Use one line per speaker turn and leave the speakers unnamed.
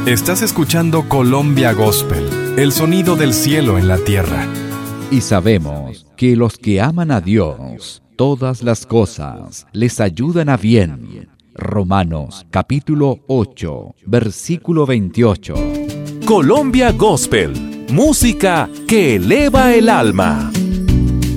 Estás escuchando Colombia Gospel, el sonido del cielo en la tierra.
Y sabemos que los que aman a Dios, todas las cosas les ayudan a bien. Romanos capítulo 8, versículo 28.
Colombia Gospel, música que eleva el alma.